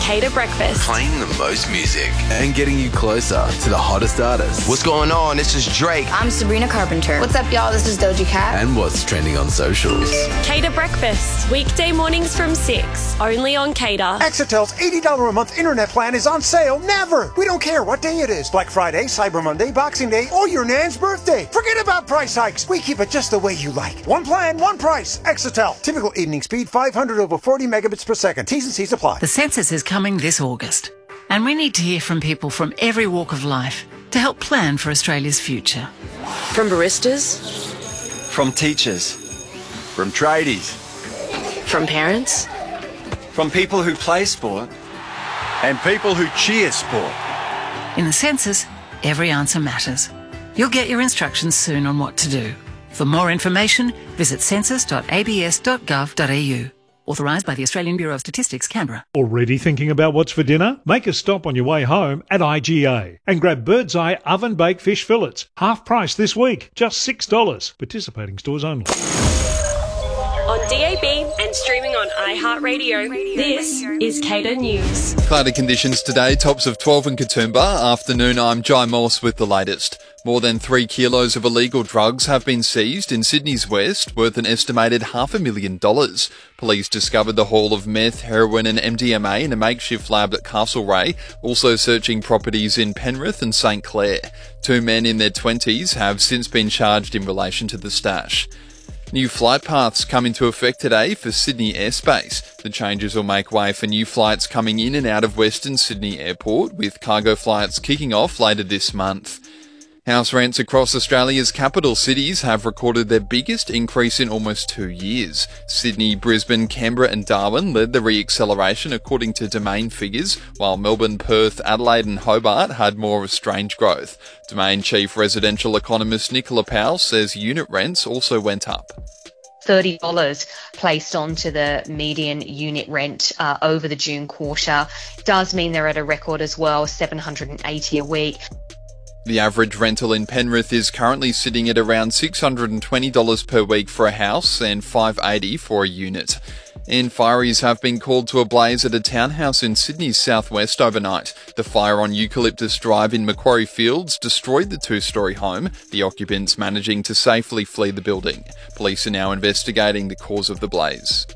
Cater Breakfast. Playing the most music and getting you closer to the hottest artists. What's going on? This is Drake. I'm Sabrina Carpenter. What's up, y'all? This is Doja Cat. And what's trending on socials. Cater Breakfast. Weekday mornings from 6. Only on Cater. Exetel's $80 a month internet plan is on sale. Never! We don't care what day it is. Black Friday, Cyber Monday, Boxing Day, or your nan's birthday. Forget about price hikes. We keep it just the way you like. One plan, one price. Exetel. Typical evening speed 500 over 40 megabits per second. T's and C's apply. The census is coming this August, and we need to hear from people from every walk of life to help plan for Australia's future. From baristas, from teachers, from tradies, from parents, from people who play sport, and people who cheer sport. In the census, every answer matters. You'll get your instructions soon on what to do. For more information, visit census.abs.gov.au. Authorised by the Australian Bureau of Statistics, Canberra. Already thinking about what's for dinner? Make a stop on your way home at IGA and grab Bird's Eye oven-baked fish fillets. Half price this week, just $6. Participating stores only. On DAB and streaming on iHeartRadio, this is Cater News. Cloudy conditions today, tops of 12 in Katoomba. Afternoon, I'm Jai Morse with the latest. More than 3 kilos of illegal drugs have been seized in Sydney's west, worth an estimated $500,000. Police discovered the haul of meth, heroin and MDMA in a makeshift lab at Castlereagh, also searching properties in Penrith and St Clair. 2 men in their 20s have since been charged in relation to the stash. New flight paths come into effect today for Sydney airspace. The changes will make way for new flights coming in and out of Western Sydney Airport, with cargo flights kicking off later this month. House rents across Australia's capital cities have recorded their biggest increase in almost 2 years. Sydney, Brisbane, Canberra and Darwin led the re-acceleration according to Domain figures, while Melbourne, Perth, Adelaide and Hobart had more of a strange growth. Domain chief residential economist Nicola Powell says unit rents also went up. $30 placed onto the median unit rent over the June quarter. Does mean they're at a record as well, $780 a week. The average rental in Penrith is currently sitting at around $620 per week for a house and $580 for a unit. Fireys have been called to a blaze at a townhouse in Sydney's southwest overnight. The fire on Eucalyptus Drive in Macquarie Fields destroyed the 2-storey home, the occupants managing to safely flee the building. Police are now investigating the cause of the blaze.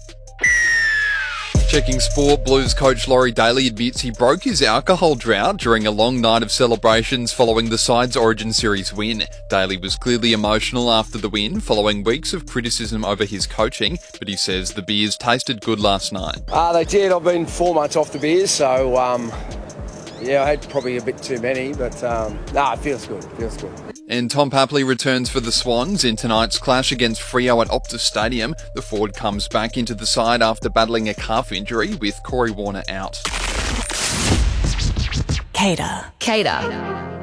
Checking sport, Blues coach Laurie Daly admits he broke his alcohol drought during a long night of celebrations following the side's Origin Series win. Daly was clearly emotional after the win, following weeks of criticism over his coaching, but he says the beers tasted good last night. They did. I've been 4 months off the beers, so yeah, I had probably a bit too many, but it feels good. And Tom Papley returns for the Swans in tonight's clash against Freo at Optus Stadium. The forward comes back into the side after battling a calf injury, with Corey Warner out. Cater. Cater.